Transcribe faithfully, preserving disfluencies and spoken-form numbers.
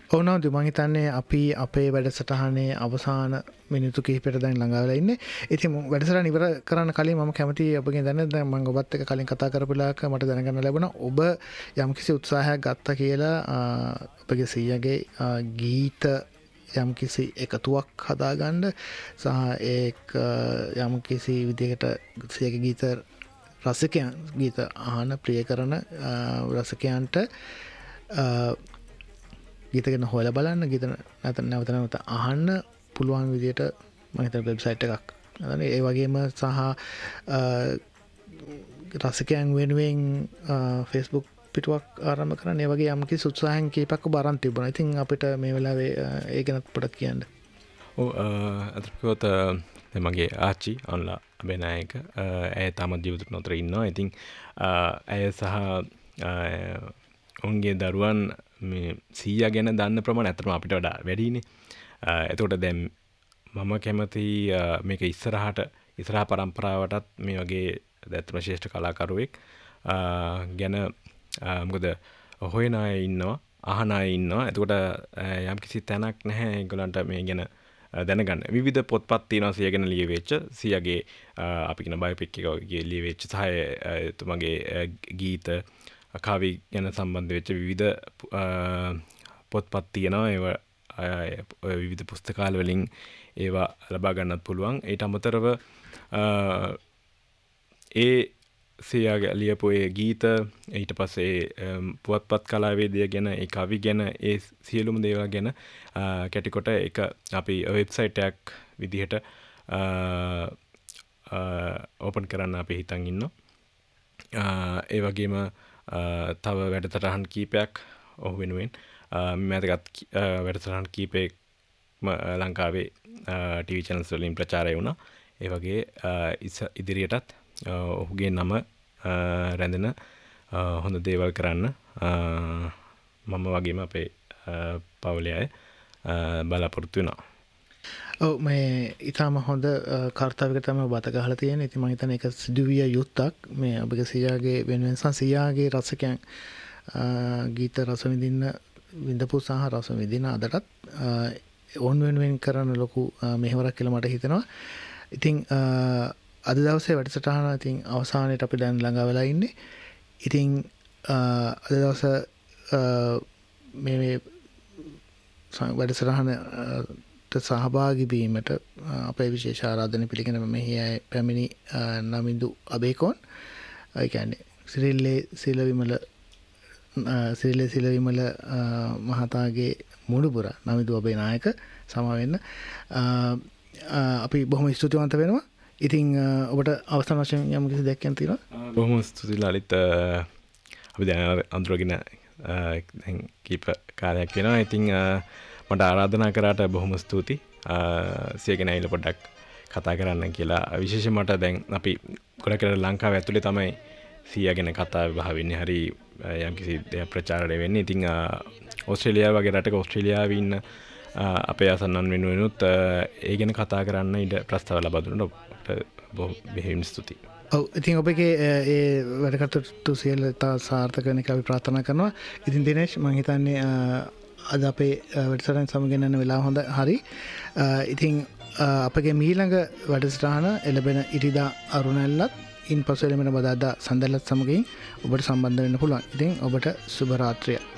ඕනවද මම හිතන්නේ අපි අපේ වැඩසටහනේ අවසාන මිනිත්තු කිහිපයට දැන් ළඟා වෙලා ඉන්නේ. ඉතින් වැඩසටහන ඉවර කරන්න කලින් මම කැමතියි ඔබගෙන් දැනගන්න. දැන් මම ඔබත් එක්ක කලින් කතා කරපු වෙලාවක මට දැනගන්න ලැබුණා ඔබ යම්කිසි උත්සාහයක් ගත්තා කියලා ඔබගේ සීයාගේ ගීත යම්කිසි එකතුවක් හදාගන්න සහ ඒක යම්කිසි විදිහකට සීයාගේ ගීත රසිකයන් ගීත අහන ප්‍රිය කරන රසිකයන්ට ගීත ගැන හොයලා බලන්න ගීත නැවත නැවත නැවත අහන්න පුළුවන් විදිහට මම හිතන වෙබ්සයිට් එකක්. ඒ වගේම සහ රසිකයන් වෙනුවෙන් Facebook පිටුවක් ආරම්භ කරන්න ඒ වගේ යම්කිසි උත්සාහයන් කීපයක් ඔබ අරන් තිබුණා. ඉතින් අපිට මේ වෙලාවේ ඒ ගැනත් පොඩ්ඩක් කියන්න. ඔව් අතට මගේ ආච්චි අන්ලා අබේනායක ඇය තාමත් ජීවිතේ නොතර ඉන්නවා. ඉතින් ඇය සහ ඔවුන්ගේ දරුවන් මේ සීයා ගැන දන්න ප්‍රමාණය අතරම අපිට වඩා වැඩිනේ. එතකොට දැන් මම කැමති මේක ඉස්සරහට ඉස්සරහ පරම්පරාවටත් මේ වගේ දැත්තම ශ්‍රේෂ්ඨ කලාකරුවෙක් ගැන මොකද හොයන අය ඉන්නවා, අහන අය ඉන්නවා. එතකොට යම් කිසි තැනක් නැහැ ඒගොල්ලන්ට මේ ගැන දැනගන්න. විවිධ පොත්පත් තියෙනවා සියා ගැන ලියවෙච්ච, සියාගේ අපි කියන බයෝපික් එක වගේ ලියවෙච්ච සහ එතුමගේ ගීත කවි ගැන සම්බන්ධ වෙච්ච විවිධ පොත්පත් තියෙනවා. ඒවා විවිධ පුස්තකාල වලින් ඒවා ලබා ගන්නත් පුළුවන්. ඊට අමතරව ඒ සියාගේ ලියපු ඒ ගීත ඊට පස්සේ පුවත්පත් කලාවේදිය ගැන ඒ කවි ගැන ඒ සියලුම දේවල් ගැන කැටිකොට එක අපි වෙබ්සයිට් එකක් විදිහට ඕපන් කරන්න අපි හිතන් ඉන්නවා. ඒ වගේම තව වැඩසටහන් කීපයක් ඔහු වෙනුවෙන් මෑතකත් වැඩසටහන් කීපයක්ම ලංකාවේ ටීවී channels වලින් ප්‍රචාරය වුණා. ඒ වගේ ඉදිරියටත් ඔහුගේ නම රැඳෙන හොඳ දේවල් කරන්න මම වගේම අපේ පවුලේ අය බලාපොරොත්තු වෙනවා. ඔව් මේ ඊටම හොඳ කාර්යයක තමයි බත ගහලා තියෙන්නේ. ඉතින් මම හිතන්නේ ඒක සිදුවිය යුත්තක්. මේ ඔබගේ සියාගේ වෙනුවෙන් සහ සියාගේ රසකයන් ගීත රස විඳින්න විඳපු සහ රස විඳින අදටත් ඕන් වෙනුවෙන් කරන ලොකු මෙහෙවරක් කියලා මට හිතෙනවා. ඉතින් අද දවසේ වැඩසටහන ඉතින් අවසානයේට අපි දැන් ළඟා වෙලා ඉන්නේ. ඉතින් අද දවස මේ මේ වැඩසටහනට සහභාගී වීමට අපේ විශේෂ ආරාධනය පිළිගෙන මෙහි පැමිණි නමින්දු අබේකෝන් ඒ කියන්නේ සිරිල්ලේ සිලවිමල සිරිල්ලේ සිලවිමල මහතාගේ මුණුබුර නමින්දු අබේනායක සමා වෙන්න අපි බොහොම ස්තුතිවන්ත වෙනවා. ඉතින් ඔබට අවසන් වශයෙන් යම් කිසි දෙයක් කියන්න තියෙනවා? බොහොම ස්තුතියි ලලිත්. අපි දැන් අඳුරගෙන දැන් කීප කාලයක් වෙනවා. ඉතින් මට ආරාධනා කරාට බොහොම ස්තුතියි. සියගෙන ඇවිල්ලා පොඩ්ඩක් කතා කරන්න කියලා. විශේෂයෙන් මට දැන් අපි ගොඩක් වෙලා ලංකාවේ ඇතුලේ තමයි සියා ගැන කතා විභාග වෙන්නේ. හරි යම් කිසි දෙයක් ප්‍රචාරණය වෙන්නේ. ඉතින් ඕස්ට්‍රේලියාව වගේ රටක ඕස්ට්‍රේලියාවේ ඉන්න අපේ අසන්නන් වෙනුවෙනුත් ඒ ගැන කතා කරන්න ඉඩ ප්‍රස්තාව ලබා දුන්නට බොහොම ස්තුතියි. ඔව් ඉතින් ඔබගේ ඒ වැඩ කටයුතු සියල්ල තා සාර්ථක වෙන කියලා අපි ප්‍රාර්ථනා කරනවා. ඉතින් දිනේෂ් මම හිතන්නේ අද අපේ වැඩසටහන සමගින් යන වෙලාව හොඳ හරි. ඉතින් අපගේ මීළඟ වැඩසටහන එළබෙන ඉරිදා අරුණැල්ලත් ඉන්පසු එළඹෙන බදාදා සඳලත් සමගින් ඔබට සම්බන්ධ වෙන්න පුළුවන්. ඉතින් ඔබට සුබ රාත්‍රියක්.